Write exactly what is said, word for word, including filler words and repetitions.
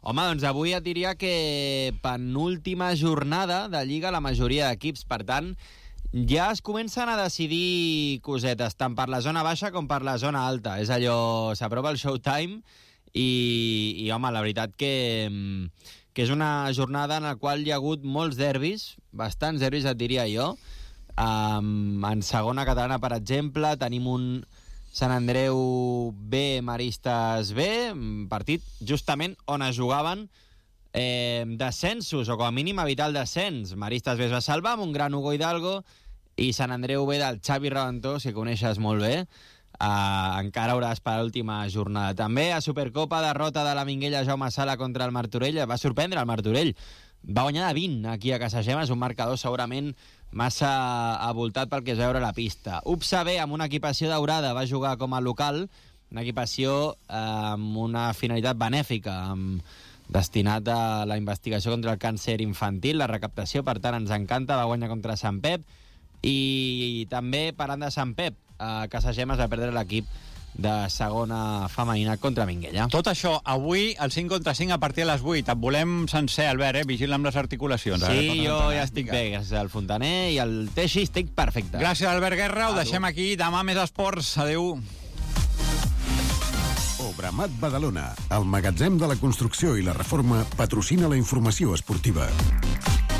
Home, doncs avui et diria que penúltima jornada de Lliga la majoria d'equips, per tant, ja es comencen a decidir cosetes, tant per la zona baixa com per la zona alta. És allò, s'aprova el Showtime i, i home, la veritat que... que és una jornada en la qual hi ha hagut molts derbis, bastants derbis et diria jo. Um, en segona catalana, per exemple, tenim un Sant Andreu B, Maristes B, partit justament on es jugaven eh, descensos, o com a mínim evitar el descens. Maristes B es va salvar amb un gran Hugo Hidalgo i Sant Andreu B del Xavi Raventós, que coneixes molt bé. Uh, encara haurà d'esperar l'última jornada. També a Supercopa, derrota de la Minguella Jaume Sala contra el Martorell. Va sorprendre el Martorell, va guanyar de vint aquí a Casa Gema. És un marcador segurament massa avoltat pel que es veure a la pista. U P S A B, amb una equipació daurada, va jugar com a local, una equipació eh, amb una finalitat benèfica, amb destinat a la investigació contra el càncer infantil, la recaptació, per tant ens encanta. Va guanyar contra Sant Pep. I també, parlant de Sant Pep, a Casa Gema es va perdre l'equip de segona femenina contra Minguella. Tot això, avui, el cinc contra cinc a partir de les vuit. Et volem sencer, Albert, eh? Vigila amb les articulacions. Sí, jo ja estic bé, gràcies al Fontaner, i el Teixi estic perfecte. Gràcies, Albert Guerra, ho deixem aquí. Demà més esports. Adéu. Obramat Badalona, el magatzem de la construcció i la reforma, patrocina la informació esportiva.